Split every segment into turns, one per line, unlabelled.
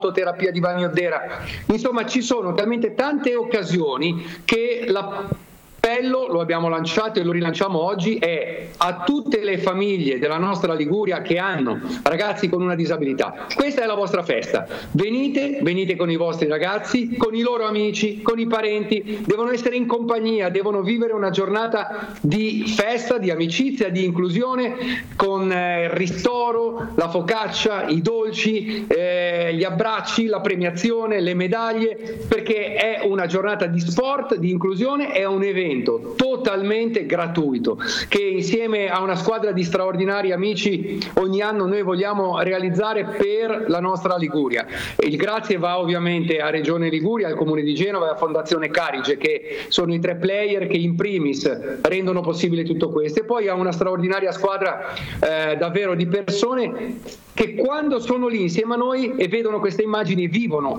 terapia di Bagnoddera. Insomma, ci sono talmente tante occasioni che l'appello, lo abbiamo lanciato e lo rilanciamo oggi, è a tutte le famiglie della nostra Liguria che hanno ragazzi con una disabilità. Questa è la vostra festa. Venite con i vostri ragazzi, con i loro amici, con i parenti, devono essere in compagnia, devono vivere una giornata di festa, di amicizia, di inclusione, con il ristoro, la focaccia, i dolci, gli abbracci, la premiazione, le medaglie, perché è una giornata di sport, di inclusione, è un evento totalmente gratuito che insieme a una squadra di straordinari amici ogni anno noi vogliamo realizzare per la nostra Liguria. Il grazie va ovviamente a Regione Liguria, al Comune di Genova e a Fondazione Carige, che sono i 3 player che in primis rendono possibile tutto questo, e poi a una straordinaria squadra davvero di persone che quando sono lì insieme a noi e vedono queste immagini, vivono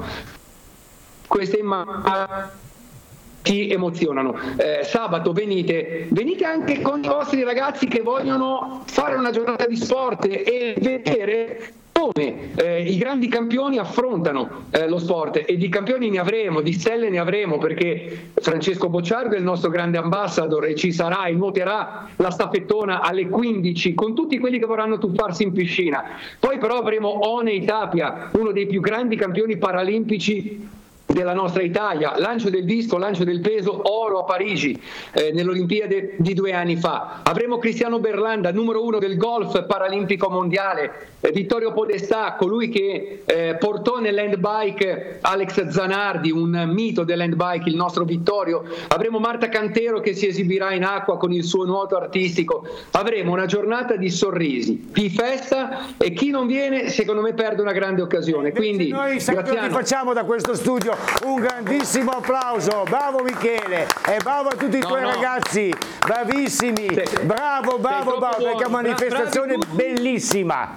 queste immagini, ci emozionano. Sabato venite anche con i vostri ragazzi che vogliono fare una giornata di sport e vedere come i grandi campioni affrontano lo sport, e di campioni ne avremo, di stelle ne avremo, perché Francesco Bocciardo è il nostro grande ambassador e ci sarà e nuoterà la staffettona alle 15 con tutti quelli che vorranno tuffarsi in piscina. Poi però avremo One Tapia, uno dei più grandi campioni paralimpici della nostra Italia, lancio del disco, lancio del peso, oro a Parigi nell'Olimpiade di 2 anni fa. Avremo Cristiano Berlanda, numero 1 del golf paralimpico mondiale, Vittorio Podestà, colui che portò nell'handbike Alex Zanardi, un mito dell'handbike, il nostro Vittorio. Avremo Marta Cantero che si esibirà in acqua con il suo nuoto artistico. Avremo una giornata di sorrisi, di festa, e chi non viene secondo me perde una grande occasione. Quindi
noi ti facciamo da questo studio un grandissimo applauso. Bravo Michele e bravo a tutti i tuoi ragazzi, bravissimi, bravo, perché è una manifestazione bellissima.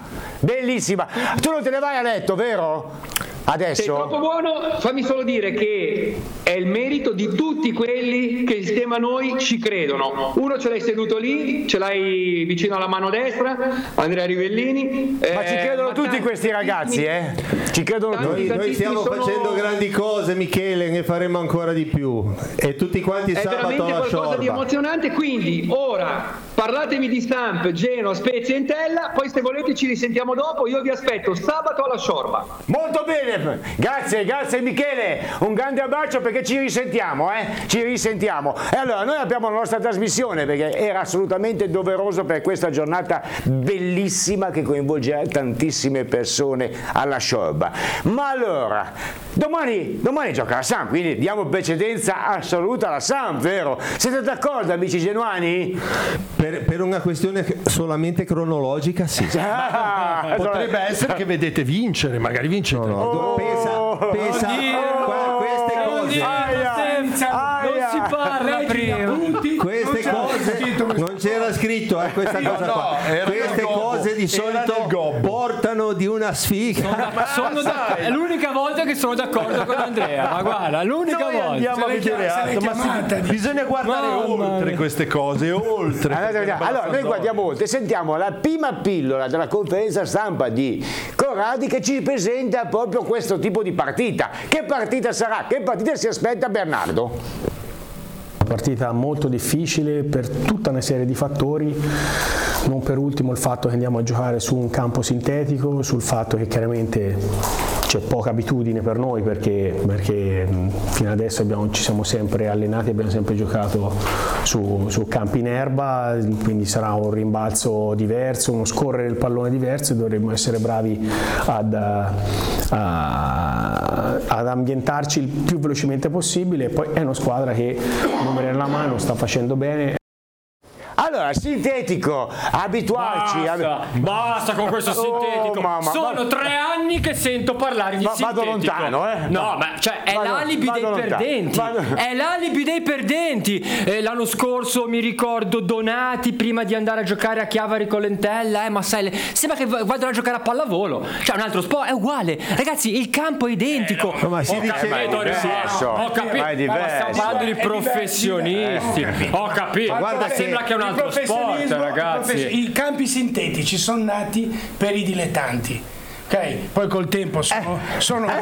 Tu non te ne vai a letto, vero? Adesso?
Sei troppo buono, fammi solo dire che è il merito di tutti quelli che insieme a noi ci credono. Uno ce l'hai seduto lì, ce l'hai vicino alla mano destra, Andrea Rivellini.
Ma ci credono tutti questi ragazzi, Ci credono tutti.
Noi stiamo facendo grandi cose, Michele, ne faremo ancora di più. E tutti quanti sabato alla Sciorba. È veramente
qualcosa di emozionante, quindi ora parlatemi di Stamp, Genoa, Spezia e Entella, poi se volete ci risentiamo dopo, io vi aspetto sabato alla Sciorba.
Molto bene. Grazie Michele, un grande abbraccio, perché ci risentiamo. E allora noi abbiamo la nostra trasmissione, perché era assolutamente doveroso per questa giornata bellissima che coinvolgerà tantissime persone alla Sciorba. Ma allora, domani gioca la Samp, quindi diamo precedenza assoluta alla Samp, vero? Siete d'accordo, amici genuani?
Per una questione solamente cronologica, sì.
Potrebbe essere che vedete vincere, magari vincete.
No. Pensa queste cose.
Non si parla prima.
Queste cose non c'era scritto questa cosa qua. Queste cose di solito portano di una sfiga.
È l'unica volta che sono d'accordo con Andrea, ma guarda, l'unica volta.
Andiamo a vedere bisogna guardare oltre queste cose, oltre.
Allora noi guardiamo oltre, sentiamo la prima pillola della conferenza stampa di Corradi, che ci presenta proprio questo tipo di partita. Che partita sarà? Che partita si aspetta Bernardo?
Partita molto difficile per tutta una serie di fattori, non per ultimo il fatto che andiamo a giocare su un campo sintetico, sul fatto che chiaramente c'è poca abitudine per noi, perché fino adesso ci siamo sempre allenati, abbiamo sempre giocato su campi in erba, quindi sarà un rimbalzo diverso, uno scorrere il pallone diverso, e dovremmo essere bravi ad ambientarci il più velocemente possibile. E poi è una squadra che numeri alla mano sta facendo bene.
Allora, sintetico, abituarci.
Basta con questo sintetico. Sono 3 anni che sento parlare di sintetico.
Vado lontano,
No, ma cioè è l'alibi dei perdenti. È l'alibi dei perdenti. L'anno scorso mi ricordo Donati prima di andare a giocare a Chiavari con l'Entella, ma sai, sembra che vadano a giocare a pallavolo. Cioè un altro sport è uguale. Ragazzi, il campo è identico.
Ma si dice
ho capito. Ma stiamo parlando di professionisti. Ho capito.
Guarda,
sembra che è un altro sport, ragazzi.
I campi sintetici sono nati per i dilettanti. Ok, poi col tempo sono